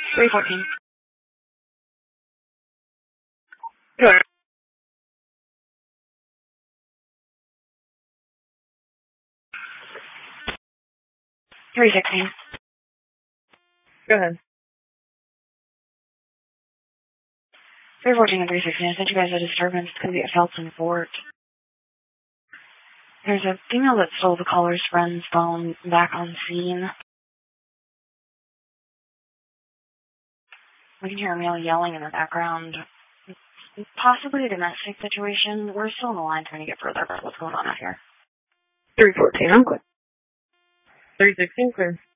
314. Good. 316. Go ahead. 314 and 316. I sent you guys a disturbance. It's going to be at Felton Fort. There's a female that stole the caller's friend's phone back on scene. We can hear a male yelling in the background. Possibly a domestic situation. We're still on the line trying to get further about what's going on out here. 314, I'm clear. 316, clear.